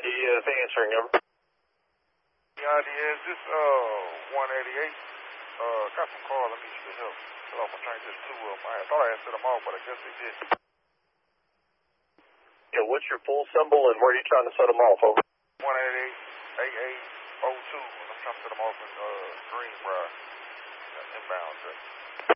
is answering him. EID is this 188. Got some calls I need you to help. Set off a train, just two of them. I thought I had set them off, but I guess they did. Yeah, what's your full symbol and where are you trying to set them off? Over. 188-8802. And I'm trying to set them off in Greenbrier. Inbound.